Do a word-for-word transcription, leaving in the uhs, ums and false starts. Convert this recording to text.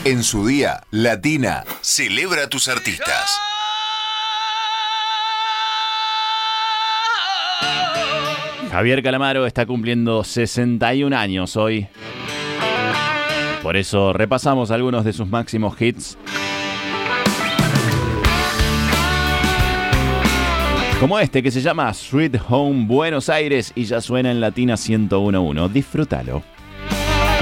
En su día, Latina celebra a tus artistas. Javier Calamaro está cumpliendo sesenta y un años hoy. Por eso repasamos algunos de sus máximos hits. Como este que se llama Sweet Home Buenos Aires y ya suena en Latina ciento uno punto uno. Disfrútalo.